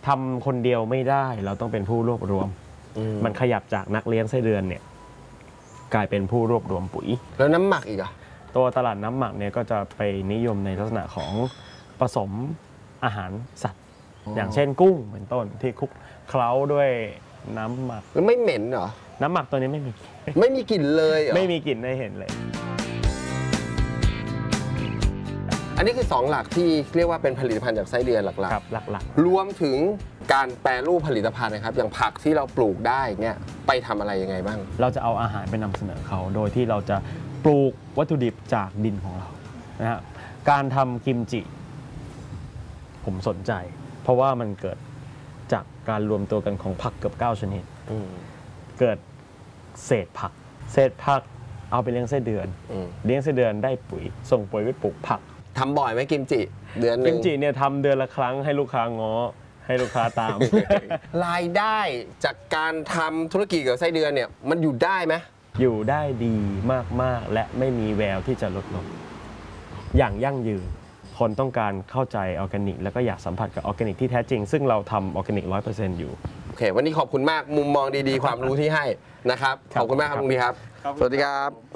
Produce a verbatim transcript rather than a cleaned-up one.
ทำคนเดียวไม่ได้เราต้องเป็นผู้รวบรวมมันขยับจากนักเลี้ยงไส้เดือนเนี่ยกลายเป็นผู้รวบรวมปุ๋ยแล้วน้ำหมักอีกอ่ะตัวตลาดน้ำหมักเนี่ยก็จะไปนิยมในลักษณะของผสมอาหารสัตว์ อ, อย่างเช่นกุ้งเป็นต้นที่คลุกเคล้าด้วยน้ำหมักแล้วไม่เหม็นเหรอน้ำหมักตัวนี้ไม่มีไม่มีกลิ่นเลยเหรอไม่มีกลิ่นได้เห็นเลยอันนี้คือสองหลักที่เรียกว่าเป็นผลิตภัณฑ์จากไส้เดือนหลักๆครับหลักๆรวมถึงการแปรรูปผลิตภัณฑ์นะครับอย่างผักที่เราปลูกได้เนี่ยไปทำอะไรยังไงบ้างเราจะเอาอาหารไปนำเสนอเขาโดยที่เราจะปลูกวัตถุดิบจากดินของเรานะฮะการทำกิมจิผมสนใจเพราะว่ามันเกิดจากการรวมตัวกันของผักเกือบเก้าชนิดเกิดเศษผักเศษผักเอาไปเลี้ยงไส้เดือนเลี้ยงไส้เดือนได้ปุ๋ยส่งปุ๋ยไปปลูกผักทำบ่อยไหมกิมจิเดือนนึงกิมจิเนี่ยทำเดือนละครั้งให้ลูกค้าง้อให้ลูกค้าตามรายได้จากการทำธุรกิจกับไส้เดือนเนี่ยมันอยู่ได้ไหมอยู่ได้ดีมากๆและไม่มีแววที่จะลดลงอย่างยั่งยืนคนต้องการเข้าใจออร์แกนิกแล้วก็อยากสัมผัสกับออร์แกนิกที่แท้จริงซึ่งเราทำออร์แกนิก ร้อยเปอร์เซ็นต์ อยู่โอเควันนี้ขอบคุณมากมุมมองดีๆความรู้ที่ให้นะครับขอบคุณมากครับลุงดีครับสวัสดีครับ